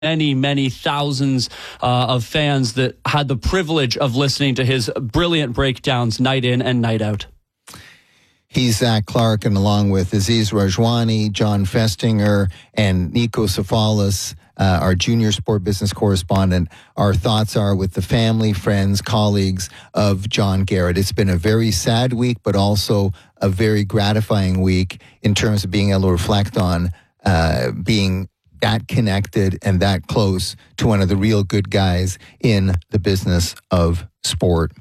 many thousands of fans that had the privilege of listening to his brilliant breakdowns night in and night out. He's Zach Clark, and along with Aziz Rajwani, John Festinger, and Nico Sofalis, our junior sport business correspondent, our thoughts are with the family, friends, colleagues of John Garrett. It's been a very sad week, but also a very gratifying week in terms of being able to reflect on being that connected and that close to one of the real good guys in the business of sport.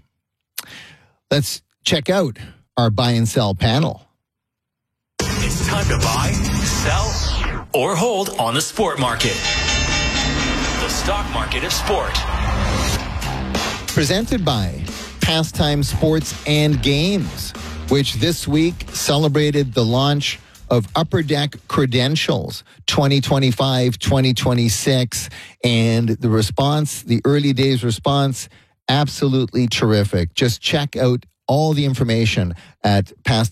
Let's check out our buy and sell panel. It's time to buy, sell, or hold on the sport market. The stock market of sport. Presented by Pastime Sports and Games, which this week celebrated the launch of Upper Deck Credentials 2025-2026, and the response, the early days response, absolutely terrific. Just check out all the information at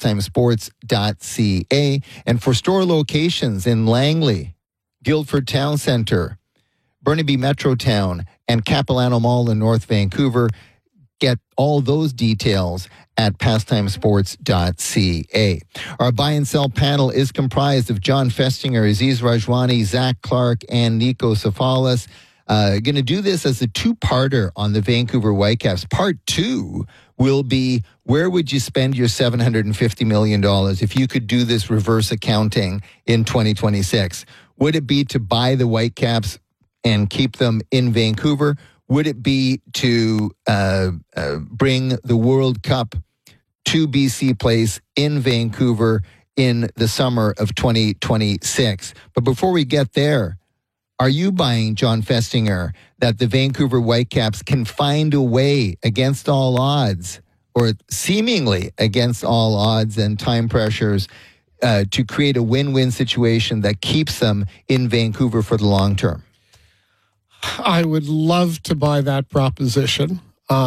pastimesports.ca. And for store locations in Langley, Guildford Town Centre, Burnaby Metrotown, and Capilano Mall in North Vancouver, get all those details at pastimesports.ca. Our buy and sell panel is comprised of John Festinger, Aziz Rajwani, Zach Clark, and Nico Sofalis. Going to do this as a two-parter on the Vancouver Whitecaps. Part 2 will be, where would you spend your $750 million if you could do this reverse accounting in 2026? Would it be to buy the Whitecaps and keep them in Vancouver? Would it be to bring the World Cup to BC Place in Vancouver in the summer of 2026? But before we get there, are you buying, John Festinger, that the Vancouver Whitecaps can find a way against all odds, or seemingly against all odds and time pressures, to create a win-win situation that keeps them in Vancouver for the long term? I would love to buy that proposition.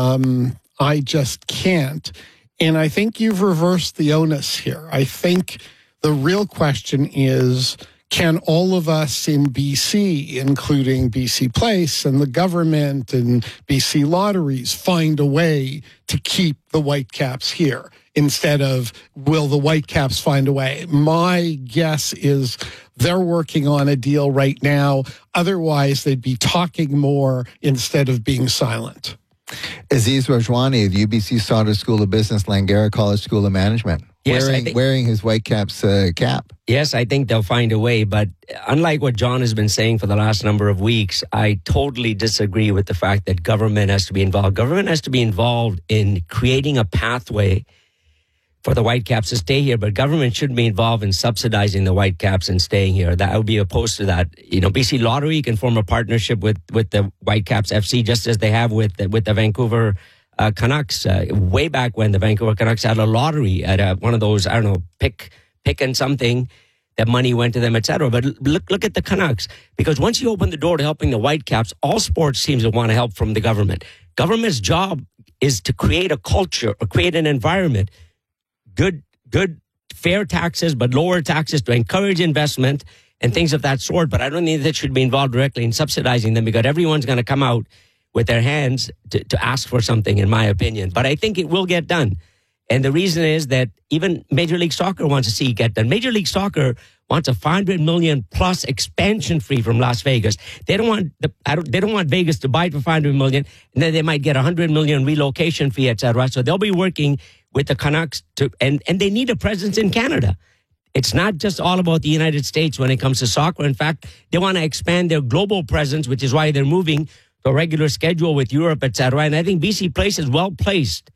I just can't. And I think you've reversed the onus here. I think the real question is, can all of us in BC, including BC Place and the government and BC Lotteries, find a way to keep the Whitecaps here instead of, will the Whitecaps find a way? My guess is they're working on a deal right now. Otherwise, they'd be talking more instead of being silent. Aziz Rajwani of UBC Sauder School of Business, Langara College School of Management, yes, wearing his Whitecaps cap. Yes, I think they'll find a way. But unlike what John has been saying for the last number of weeks, I totally disagree with the fact that government has to be involved. Government has to be involved in creating a pathway for the Whitecaps to stay here, but government shouldn't be involved in subsidizing the Whitecaps and staying here. That I would be opposed to that. You know, BC Lottery can form a partnership with the Whitecaps FC, just as they have with the Vancouver Canucks. Way back when the Vancouver Canucks had a lottery at one of those, I don't know, pick and something, that money went to them, etc. But look at the Canucks, because once you open the door to helping the Whitecaps, all sports teams will want to help from the government. Government's job is to create a culture or create an environment. Good, fair taxes, but lower taxes to encourage investment and things of that sort. But I don't think that should be involved directly in subsidizing them, because everyone's going to come out with their hands to ask for something, in my opinion. But I think it will get done. And the reason is that even Major League Soccer wants to see it get done. Major League Soccer wants a $500 million plus expansion fee from Las Vegas. They don't want Vegas to buy it for $500 million, and then they might get $100 million relocation fee, etc. So they'll be working with the Canucks and they need a presence in Canada. It's not just all about the United States when it comes to soccer. In fact, they want to expand their global presence, which is why they're moving to a regular schedule with Europe, etc. And I think BC Place is well placed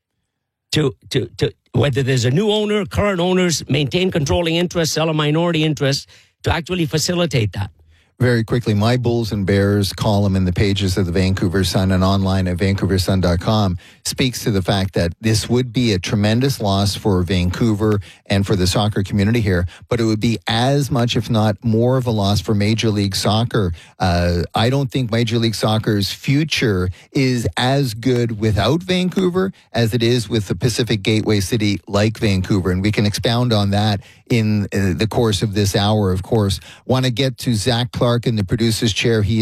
to whether there's a new owner, current owners, maintain controlling interest, sell a minority interest, to actually facilitate that. Very quickly, my Bulls and Bears column in the pages of the Vancouver Sun and online at vancouversun.com speaks to the fact that this would be a tremendous loss for Vancouver and for the soccer community here, but it would be as much, if not more, of a loss for Major League Soccer. I don't think Major League Soccer's future is as good without Vancouver as it is with the Pacific Gateway city like Vancouver, and we can expound on that in the course of this hour, of course. Want to get to Zach Clark in the producer's chair. He